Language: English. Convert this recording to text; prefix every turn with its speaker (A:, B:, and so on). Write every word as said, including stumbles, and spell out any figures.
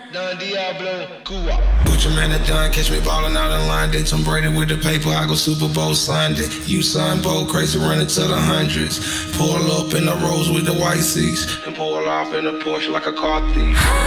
A: Don Diablo, Cuba.
B: Gucci man and done, catch me ballin' out in line. They Tom Brady with the paper, I go Super Bowl Sunday. You son, bold, crazy, running to the hundreds. Pull up in the Rolls with the white seats, and pull off in a Porsche like a car thief.